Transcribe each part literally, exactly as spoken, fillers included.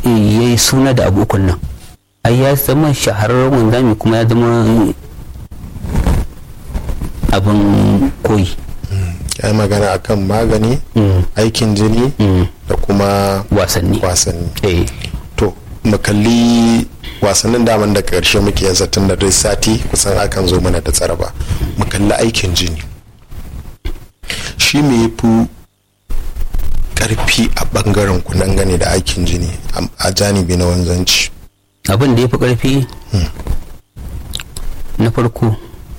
ya yi suna da abu ukun nan ai ya zama shahararren wanzami kuma ya zama abin koyi. ya yi magana akan magani, aikin jini da kuma wasanni wasanni eh to mu kalli wasannin daman da karshe muke yanzu tun da dai sati kusan akan zo mana da tsaraba. Mu kalli aikin jini, shi me yafi karfi a bangaren ku nan gane da aikin jini a janibi na wanzanci? abin da ya fi karfi na farko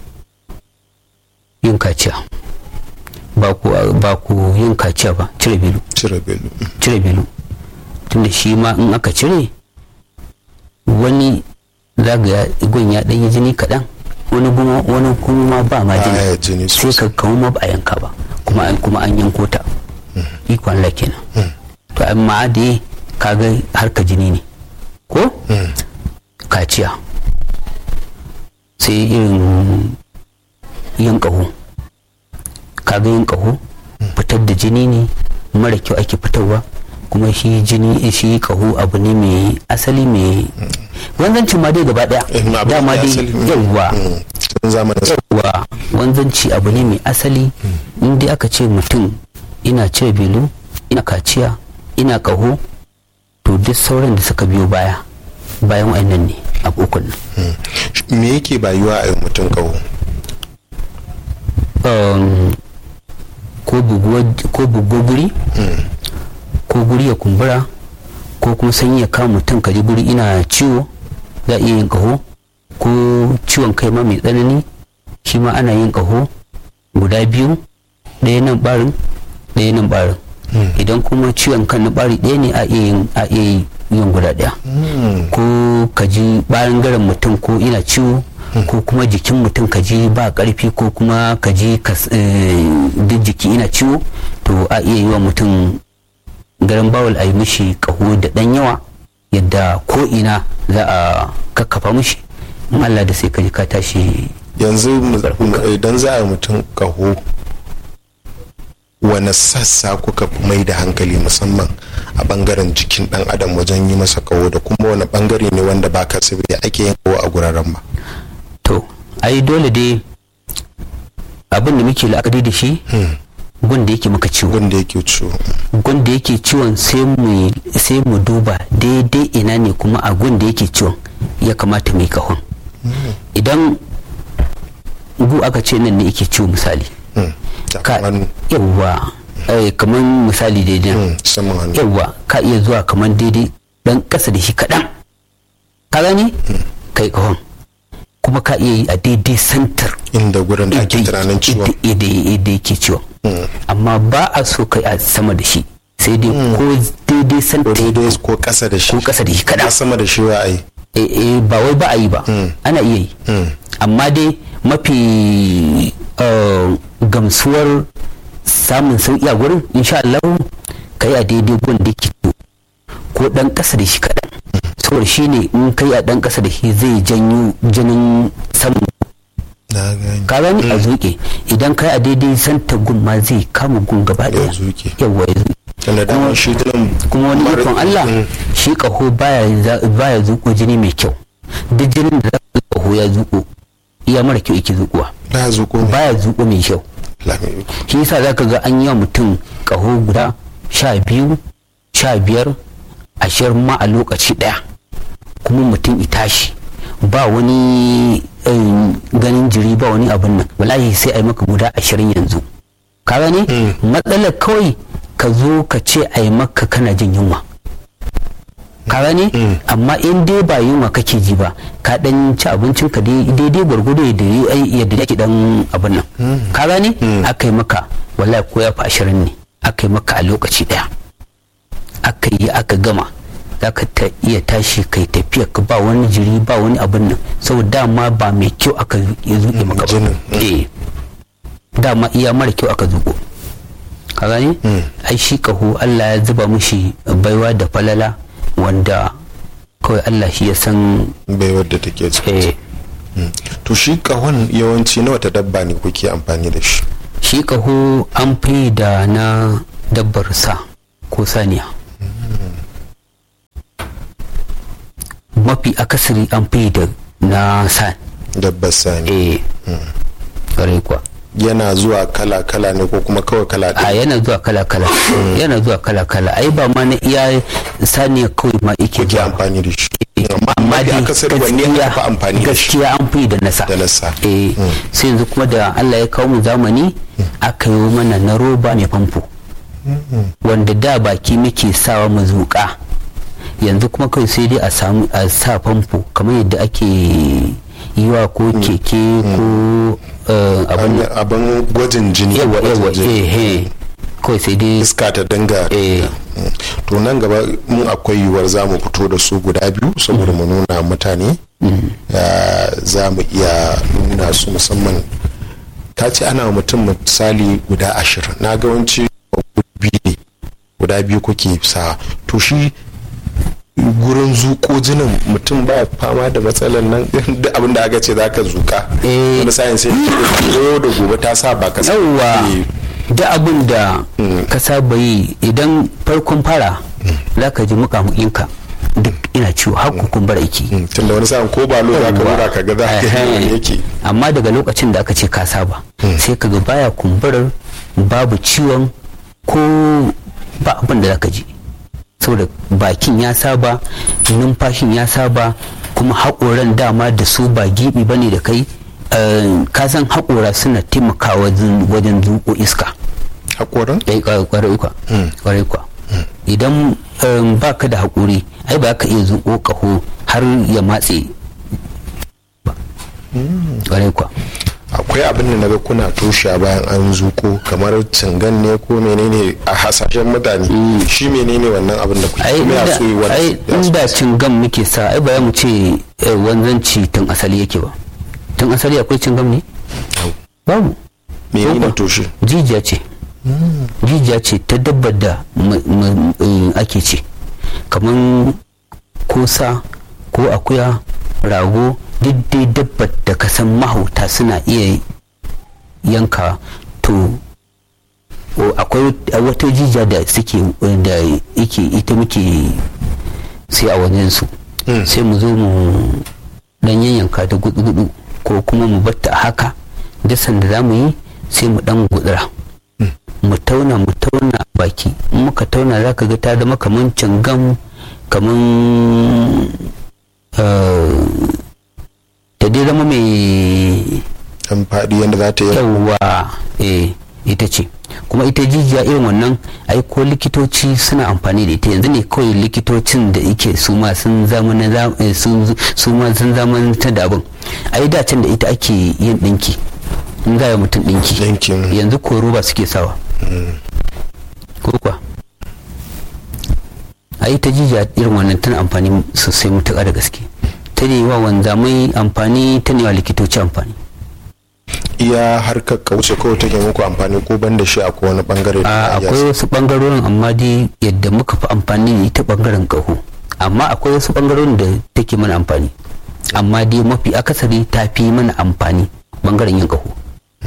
yin kaciya, ba ku ba ku yin kaciya ba, cire belu cire belu cire belu tunda shi ma in aka cire wani zaga igon ya ɗanyi jini kaɗan, wani kuma wani kuma ba ma jini sai ka kawo ma ba a yanka ba kuma an kuma an yanko ta ikon Allah kenan. To amma dai kaga harka jini ne ko kaciya sai irin yin ƙaho, kaga yin ƙaho fitar da jini ne mara kyau ake fitarwa, kuma shi jini shi ƙaho abu ne mai asali mai wanzancin ma dai gaba daya dama dai yawwa yawwa wanzanci abu ne mai asali. in dai aka ce mutum ina cire belu, ina kaciya, ina ƙaho, to duk sauran da suka biyo baya bayan wa'annan ne abu nan. Me yake bayuwa a mutum ƙaho? ko buguwa guri ko guri ya kumbura ko kuma sanyi ya kama mutum kaji guri ina ciwo za a iya yin ƙaho, ko ciwon kai ma mai tsanani shi ma ana yin ƙaho guda biyu, ɗaya nan barin ɗaya nan barin. idan kuma ciwon kan na bari ɗaya ne a iya yin guda ɗaya. ko kaji bayan garin mutum ko ina ciwo ko kuma jikin mutum kaji ba ƙarfi ko kuma kaji duk jiki ina ciwo, to a iya yi wa mutum garin bawul a yi mishi ƙaho da ɗan yawa yadda ko ina za a kakkafa mishi in Allah da sai kaji ka tashi. Yanzu idan za a yi mutum ƙaho wane sassa kuka fi mai da hankali musamman a bangaren jikin dan adam wajen yi masa kawo, da kuma wani bangare ne wanda ba ka sabi ake yin kawo a guraren ba? To ai dole dai abin da muke la'akari da shi gun da yake maka ciwo, gun da yake ciwo gun da yake ciwon sai mu sai mu duba daidai ina ne kuma a gun da yake ciwon ya kamata mu yi kahon. Idan gu aka ce nan ne yake ciwo misali ka yawwa kamar misali daidai yawwa ka iya zuwa kamar daidai dan kasa da shi kaɗan ka gani kai kahon, kuma ka iya yi a daidai santar inda gurin da ake tunanin ciwon da yake ciwon, amma ba a so kai a sama da shi sai dai ko daidai santar daidai ko kasa da shi ko kasa da shi kaɗan, sama da shi wa ai eh ba wai ba a yi ba ana iya yi, amma dai mafi gamsuwar samun sauki a gurin insha Allah kai a daidai gun da ke ko dan kasa da shi kaɗan, saboda shi ne in kai a dan kasa da shi zai janyo jinin saman ka gani a zuke, idan kai a daidai santa gun ma zai kama gun gaba daya yawa ya zuke. kuma wani ikon Allah shi kaho baya zuko jini mai kyau, duk jinin da za ka kaho ya zuko iya mara kyau yake zukuwa, baya zuko baya zuko mai kyau. Shi yasa zaka ga an yi wa mutum kaho guda sha biyu sha biyar ashirin ma a lokaci daya, kuma mutum itashi ba wani ganin jiri ba wani abin nan, wallahi sai a yi maka guda ashirin yanzu ka gane. Matsalar kawai ka zo ka ce a yi maka kana jin yunwa ka gane, amma in dai ba yunwa kake ji ba ka dan ci abincin ka daidai gwargwado yadda yake dan abin nan ka gane, aka yi maka wallahi ko ya fi ashirin ne aka yi maka a lokaci daya aka yi aka gama za ka ta iya tashi kai tafiya ka ba wani jiri ba wani abin nan, saboda dama ba mai kyau aka ya zuke maka ba, eh dama iya mara kyau aka zuko ka gane. ai shi kaho Allah ya zuba mushi baiwa da falala wanda kawai Allah shi ya san baiwar da take cikin. To shi kahon yawanci na wata dabba ne kuke amfani da shi? Shi kaho an fi da na dabbar sa ko saniya. mafi akasari an fi da na sa dabbar sani. eh ƙwarai kuwa. Yana zuwa kala-kala ne ko kuma kawai kala a yana zuwa kala-kala yana zuwa kala-kala ai ba ma na iya saniya kawai ma ike kuke amfani da shi. amma dai gaskiya an fi da nasa da nasa eh sai yanzu kuma da Allah ya kawo mu zamani aka yi mana na roba mai famfo wanda da baki muke sawa mu zuƙa yanzu kuma kawai sai dai a samu a sa famfo kamar yadda ake yi wa ko keke ko abin gwajin jini. yawa yawa eh kawai sai dai iska ta dinga. to nan gaba mun akwai yiwuwar za mu fito da su guda biyu saboda mu nuna mutane za mu iya nuna su musamman. ta ce ana mutum misali guda ashirin na ga wanci biyu guda biyu kuke sa to shi gurin zuko jinin mutum ba fama da matsalar nan duk abin da aka ce za ka zuka wani sayin sai yau da gobe ta sa ba ka yawa da abin da ka saba yi idan farkon fara za ka ji mukamukinka duk ina ciwo har kukumbar yake tunda wani sa'an ko ba lo za ka wura ka ga za ka yi yake amma daga lokacin da aka ce ka saba sai ka ga baya kumburar babu ciwon ko ba abin da za ka ji saboda bakin ya saba numfashin ya saba kuma haƙoran dama da su ba gibi ba ne da kai kasan haƙora suna taimakawa wajen zuƙo iska haƙoran? ƙwarai kwa idan ba ka da haƙori ai ba ka iya zuƙo ƙaho har ya matse ƙwarai kwa akwai abin da naga kuna toshe bayan an zuko kamar cingan ne ko menene a hasashen mutane shi menene wannan abin da kuke ya so yi wani ai inda cingan muke sa ai ba mu ce wanzanci tun asali yake ba tun asali akwai cingam ne babu menene toshe jijiya ce jijiya ce ta dabbar da ake ce kamar kosa ko akuya rago duk dai dabbar da ka san mahauta suna iya yanka to akwai wata jijiya da suke da yake ita muke sai a wajen su sai mu zo mu dan yanka ta gudu-gudu ko kuma mu batta a haka duk sanda za mu yi sai mu dan gudura mu tauna mu tauna baki in muka tauna za ka ga ta zama kaman cingam kaman ta dai zama mai an faɗi yadda za ta yi yawa eh ita ce kuma ita jijiya irin wannan ai ko likitoci suna amfani da ita yanzu ne kawai likitocin da yake su ma sun zamana su ma sun zamantar da abin ai da can da ita ake yin dinki in ga ya mutum dinki yanzu ko roba suke sawa ko kuwa ai ta jijiya irin wannan tana amfani sosai mutuƙa da gaske ta ne wa wanzamai amfani ta ne wa likitoci amfani iya harkar kauce kawai take muku amfani ko ban da shi a wani bangare a akwai wasu bangarorin amma dai yadda muka fi amfani ne ta bangaren kaho amma akwai wasu bangarorin da take mana amfani amma dai mafi akasari ta fi mana amfani bangaren yin kaho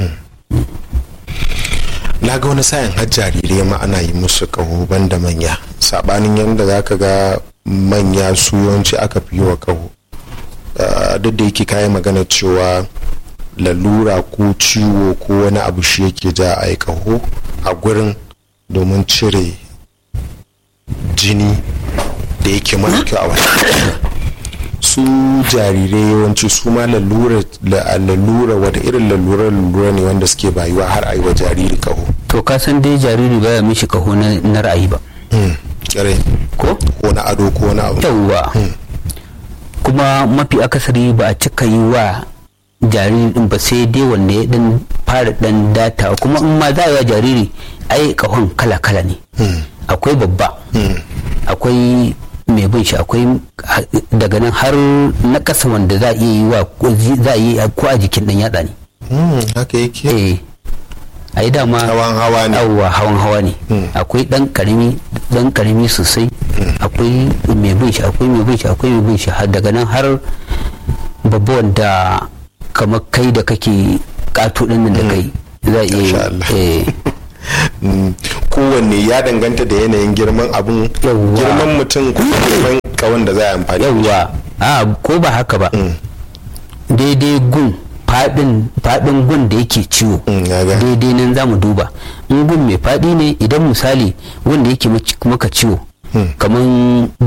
na ga wani sayan har jarirai ma ana yi musu kaho banda manya sabanin yadda za ka ga manya su yawanci aka fi yi wa kaho duk da yake kayi magana cewa lalura ko ciwo ko wani abu shi yake ja a yi kaho a gurin domin cire jini da yake mara kyau a wani su jarirai yawanci su ma lalura lalura wata irin lalura lalura ne wanda suke bayuwa har a yi wa jariri kaho to ka san dai jariri baya mishi kaho na ra'ayi ba kare ko ko na ado ko na abu yawwa kuma mafi akasari ba a cika yi wa jariri din ba sai dai wanda ya dan fara dan data kuma in ma za a yi jariri ai kahon kala-kala ne akwai babba akwai mai bin shi akwai daga nan har na kasa wanda za a iya yi wa za a yi ko a jikin dan yatsa ne haka yake eh ai dama hawan hawa ne yawa hawan hawa ne akwai dan karimi dan karimi sosai akwai mai bin shi akwai mai bin shi akwai mai bin shi har daga nan har babba wanda kamar kai da kake kato din da kai za iya yi kowanne ya danganta da yanayin girman abun girman mutum ko girman kawan da za a amfani yawa a ko ba haka ba daidai gun faɗin gun da yake ciwo daidai nan za mu duba. In gun mai faɗi ne, idan misali gun da yake maka ciwo kamar